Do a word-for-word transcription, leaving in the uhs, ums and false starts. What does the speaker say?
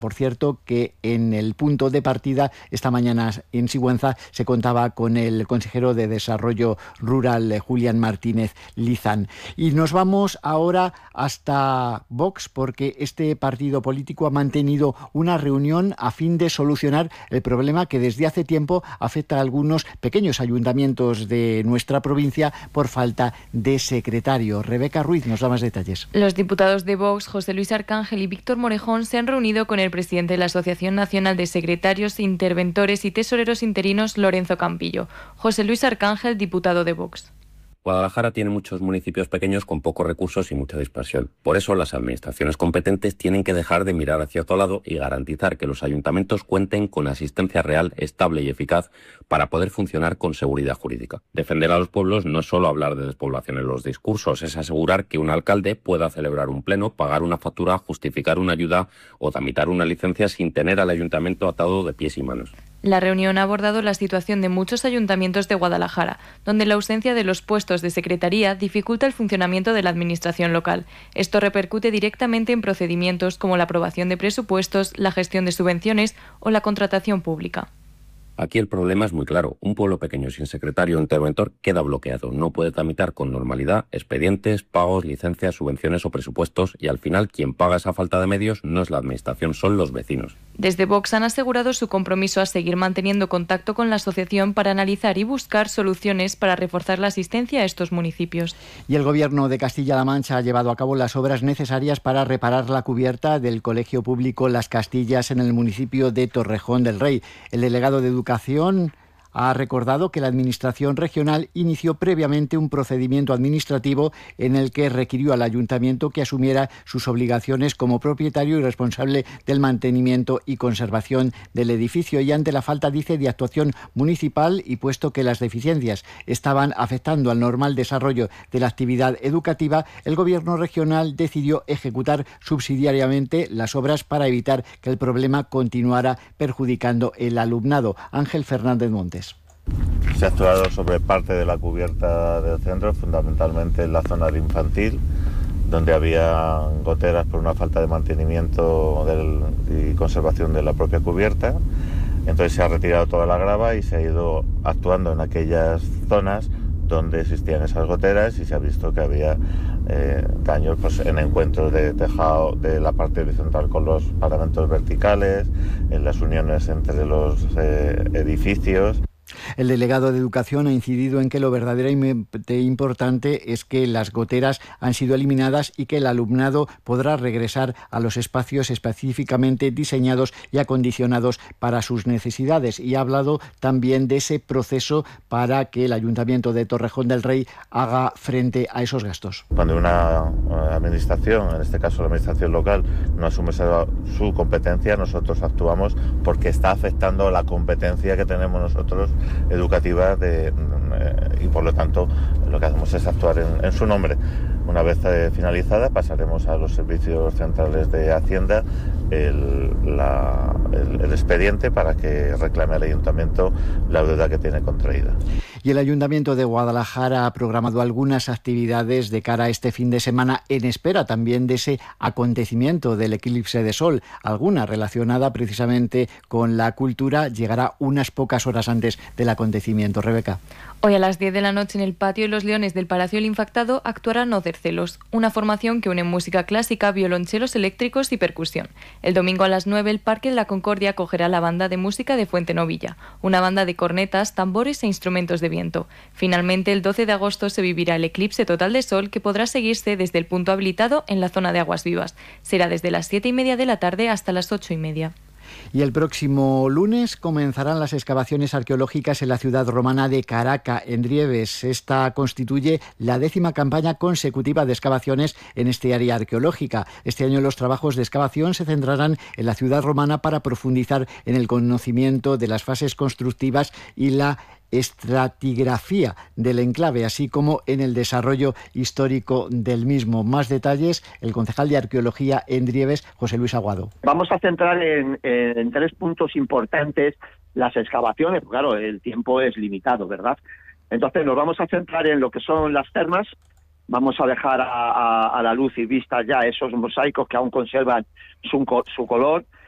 Por cierto, que en el punto de partida esta mañana en Sigüenza se contaba con el consejero de Desarrollo Rural, Julián Martínez Lizán. Y nos vamos ahora hasta Vox, porque este partido político ha mantenido una reunión a fin de solucionar el problema que desde hace tiempo afecta a algunos pequeños ayuntamientos de nuestra provincia por falta de secretario. Rebeca Ruiz nos da más detalles. Los diputados de Vox, José Luis Arcángel y Víctor Morejón, se han reunido con el presidente de la Asociación Nacional de Secretarios, Interventores y Tesoreros Interinos, Lorenzo Campillo. José Luis Arcángel, diputado de Vox. Guadalajara tiene muchos municipios pequeños con pocos recursos y mucha dispersión. Por eso las administraciones competentes tienen que dejar de mirar hacia otro lado y garantizar que los ayuntamientos cuenten con asistencia real, estable y eficaz para poder funcionar con seguridad jurídica. Defender a los pueblos no es solo hablar de despoblación en los discursos, es asegurar que un alcalde pueda celebrar un pleno, pagar una factura, justificar una ayuda o tramitar una licencia sin tener al ayuntamiento atado de pies y manos. La reunión ha abordado la situación de muchos ayuntamientos de Guadalajara, donde la ausencia de los puestos de secretaría dificulta el funcionamiento de la administración local. Esto repercute directamente en procedimientos como la aprobación de presupuestos, la gestión de subvenciones o la contratación pública. Aquí el problema es muy claro. Un pueblo pequeño sin secretario o interventor queda bloqueado. No puede tramitar con normalidad expedientes, pagos, licencias, subvenciones o presupuestos y al final quien paga esa falta de medios no es la administración, son los vecinos. Desde Vox han asegurado su compromiso a seguir manteniendo contacto con la asociación para analizar y buscar soluciones para reforzar la asistencia a estos municipios. Y el Gobierno de Castilla-La Mancha ha llevado a cabo las obras necesarias para reparar la cubierta del Colegio Público Las Castillas en el municipio de Torrejón del Rey. El delegado de Educación ha recordado que la Administración regional inició previamente un procedimiento administrativo en el que requirió al Ayuntamiento que asumiera sus obligaciones como propietario y responsable del mantenimiento y conservación del edificio. Y ante la falta, dice, de actuación municipal y puesto que las deficiencias estaban afectando al normal desarrollo de la actividad educativa, el Gobierno regional decidió ejecutar subsidiariamente las obras para evitar que el problema continuara perjudicando el alumnado. Ángel Fernández Montes. Se ha actuado sobre parte de la cubierta del centro, fundamentalmente en la zona de infantil, donde había goteras por una falta de mantenimiento del, y conservación de la propia cubierta. Entonces se ha retirado toda la grava y se ha ido actuando en aquellas zonas donde existían esas goteras y se ha visto que había eh, daños pues, en encuentros de tejado de la parte horizontal con los paramentos verticales, en las uniones entre los eh, edificios. El delegado de Educación ha incidido en que lo verdaderamente importante es que las goteras han sido eliminadas y que el alumnado podrá regresar a los espacios específicamente diseñados y acondicionados para sus necesidades. Y ha hablado también de ese proceso para que el Ayuntamiento de Torrejón del Rey haga frente a esos gastos. Cuando una administración, en este caso la administración local, no asume su competencia, nosotros actuamos porque está afectando la competencia que tenemos nosotros educativa de, eh, y por lo tanto lo que hacemos es actuar en, en su nombre. Una vez eh, finalizada pasaremos a los servicios centrales de Hacienda el, la, el, el expediente para que reclame al Ayuntamiento la deuda que tiene contraída. Y el Ayuntamiento de Guadalajara ha programado algunas actividades de cara a este fin de semana en espera también de ese acontecimiento del eclipse de sol. Alguna relacionada precisamente con la cultura llegará unas pocas horas antes del acontecimiento. Rebeca. Hoy a las diez de la noche en el Patio de los Leones del Palacio del Infactado actuará Nocercelos, una formación que une música clásica, violonchelos eléctricos y percusión. El domingo a las nueve el Parque de la Concordia acogerá la banda de música de Fuente Novilla, una banda de cornetas, tambores e instrumentos de viento. Finalmente, el doce de agosto se vivirá el eclipse total de sol que podrá seguirse desde el punto habilitado en la zona de Aguas Vivas. Será desde las siete y media de la tarde hasta las ocho y media. Y el próximo lunes comenzarán las excavaciones arqueológicas en la ciudad romana de Caraca, en Drieves. Esta constituye la décima campaña consecutiva de excavaciones en este área arqueológica. Este año los trabajos de excavación se centrarán en la ciudad romana para profundizar en el conocimiento de las fases constructivas y la estratigrafía del enclave, así como en el desarrollo histórico del mismo. Más detalles, el concejal de Arqueología en Drieves, José Luis Aguado. Vamos a centrar en, en tres puntos importantes las excavaciones. Claro, el tiempo es limitado, ¿verdad? Entonces nos vamos a centrar en lo que son las termas. Vamos a dejar a, a, a la luz y vista ya esos mosaicos que aún conservan su, su color.